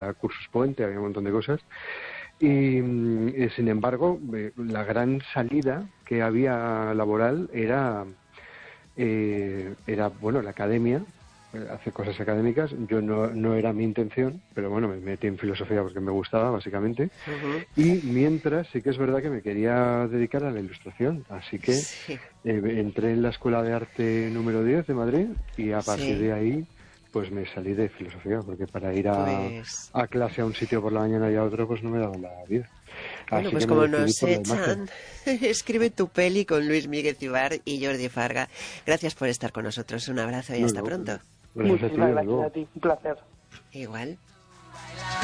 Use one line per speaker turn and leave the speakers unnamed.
cursos puente, había un montón de cosas. Y sin embargo, la gran salida que había laboral era bueno, la academia, hacer cosas académicas. Yo no era mi intención, pero bueno, me metí en filosofía porque me gustaba, básicamente. Y mientras, sí que es verdad que me quería dedicar a la ilustración, así que entré en la Escuela de Arte número 10 de Madrid y a partir de ahí pues me salí de filosofía, porque para ir a clase a un sitio por la mañana y a otro, pues no me daba la vida.
Bueno,
Así
pues
que me
como
decidí
nos
por la imagen.
echan, escribe tu peli con Luis Miguel Cibar y Jordi Farga. Gracias por estar con nosotros. Un abrazo y hasta pronto.
Gracias a ti,
Muchísimas
desde
gracias
luego.
a ti, un placer.
Igual.